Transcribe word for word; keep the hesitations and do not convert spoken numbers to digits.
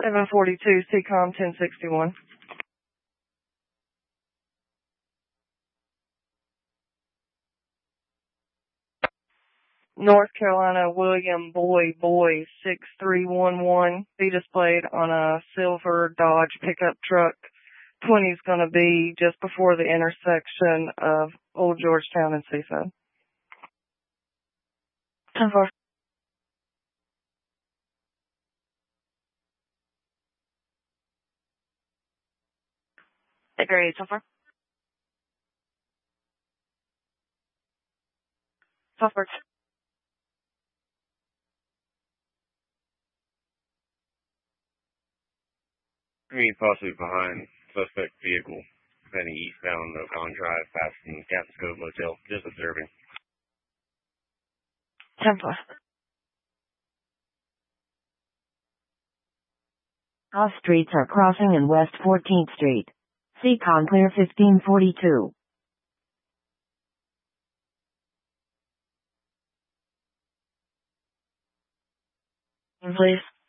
seven forty-two, C COM ten sixty-one. North Carolina, William Boy Boy six three one one, be displayed on a silver Dodge pickup truck. twenty is going to be just before the intersection of Old Georgetown and Seaside. ten four. Area so far. Southward. Three possibly behind suspect vehicle heading eastbound of Allen Drive, passing Captain's Cove Motel. Just observing. ten four. Off streets are crossing in West fourteenth Street. C COM clear fifteen forty-two. Please.